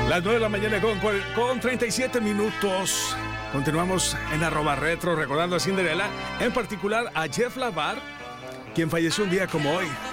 Las 9 de la mañana con 37 minutos. Continuamos en @retro recordando a Cinderella, en particular a Jeff Lavar, quien falleció un día como hoy.